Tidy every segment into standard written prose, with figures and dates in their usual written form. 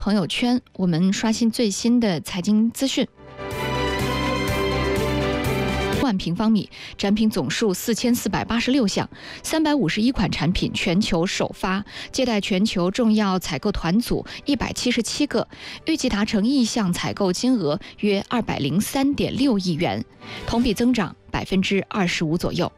朋友圈，我们刷新最新的财经资讯。万平方米，展品总数4486项，351款产品全球首发，接待全球重要采购团组177个，预计达成意向采购金额约203.6亿元，同比增长25%左右。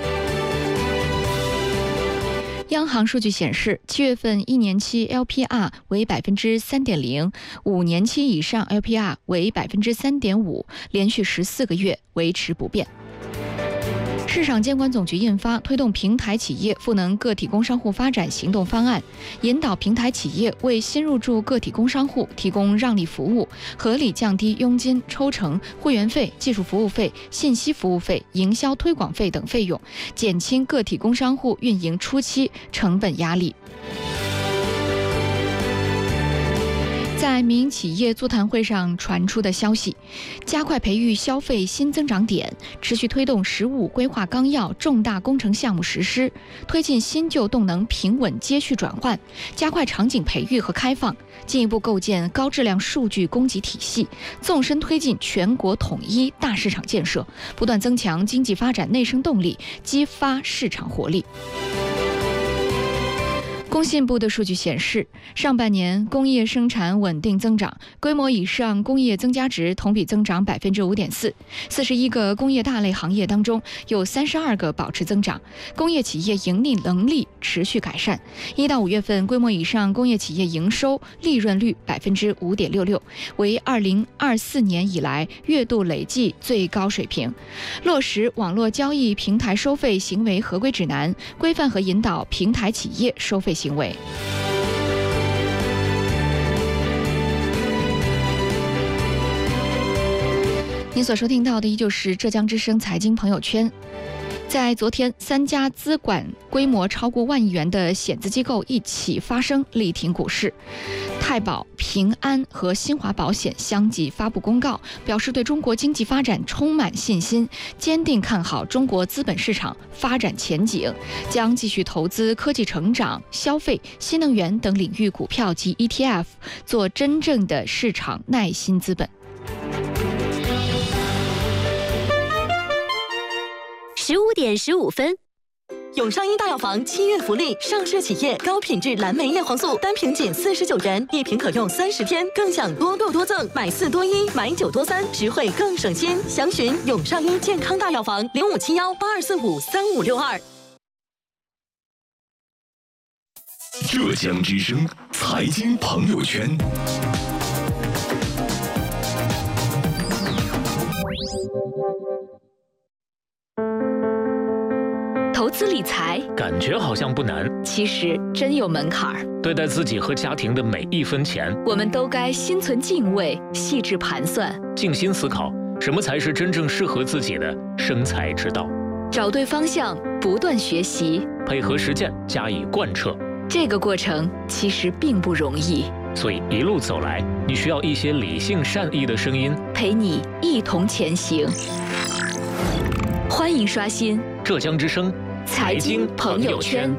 央行数据显示，7月份1年期 LPR 为3.0%，5年期以上 LPR 为3.5%，连续14个月维持不变。市场监管总局印发《推动平台企业赋能个体工商户发展行动方案》，引导平台企业为新入驻个体工商户提供让利服务，合理降低佣金、抽成、会员费、技术服务费、信息服务费、营销推广费等费用，减轻个体工商户运营初期成本压力。在民营企业座谈会上传出的消息，加快培育消费新增长点，持续推动“15规划纲要”重大工程项目实施，推进新旧动能平稳接续转换，加快场景培育和开放，进一步构建高质量数据供给体系，纵深推进全国统一大市场建设，不断增强经济发展内生动力，激发市场活力。工信部的数据显示，上半年工业生产稳定增长，规模以上工业增加值同比增长5.4%，41个工业大类行业当中有32个保持增长，工业企业盈利能力持续改善。1到5月份规模以上工业企业营收利润率5.66%，为2024年以来月度累计最高水平。落实网络交易平台收费行为合规指南，规范和引导平台企业收费行为。您所收听到的依旧是浙江之声财经朋友圈。在昨天，3家资管规模超过1万亿元的险资机构一起发声力挺股市。太保、平安和新华保险相继发布公告，表示对中国经济发展充满信心，坚定看好中国资本市场发展前景，将继续投资科技成长、消费、新能源等领域股票及 ETF， 做真正的市场耐心资本。 15点15分。永上医大药房7月福利，上市企业高品质蓝莓叶黄素单瓶仅49元，1瓶可用30天，更享多购多赠，买4多1，买9多3，实惠更省心。详询永上医健康大药房057182453562。 浙江之声财经朋友圈。 投资理财感觉好像不难， 其实真有门槛儿。 对待自己和家庭的每一分钱， 我们都该心存敬畏，细致盘算， 静心思考什么才是真正适合自己的生财之道。 找对方向，不断学习， 配合实践加以贯彻。 这个过程其实并不容易， 所以一路走来，你需要一些理性善意的声音陪你一同前行。欢迎刷新浙江之声财经朋友圈。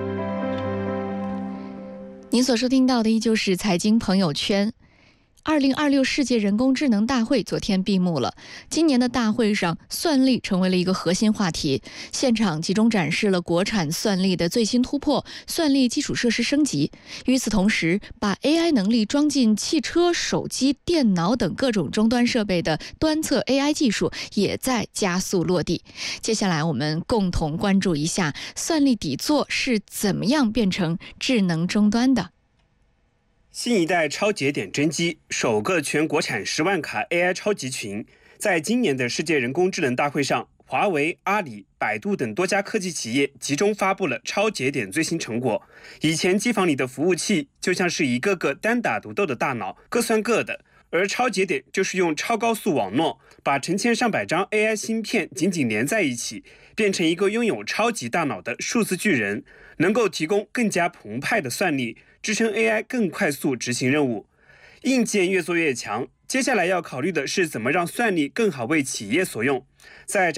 您所收听到的依旧是财经朋友圈。2026世界人工智能大会昨天闭幕了。今年的大会上，算力成为了一个核心话题。现场集中展示了国产算力的最新突破，算力基础设施升级。与此同时，把 AI 能力装进汽车、手机、电脑等各种终端设备的端侧 AI 技术也在加速落地。接下来，我们共同关注一下算力底座是怎么样变成智能终端的。 新一代超节点真机，首个全国产10万卡 AI 超级群，在今年的世界人工智能大会上，华为、阿里、百度等多家科技企业集中发布了超节点最新成果。以前机房里的服务器就像是一个个单打独斗的大脑，各算各的，而超节点就是用超高速网络把成千上百张 AI 芯片紧紧连在一起，变成一个拥有超级大脑的数字巨人，能够提供更加澎湃的算力，支撑 AI 更快速执行任务。硬件越做越强，接下来要考虑的是怎么让算力更好为企业所用。在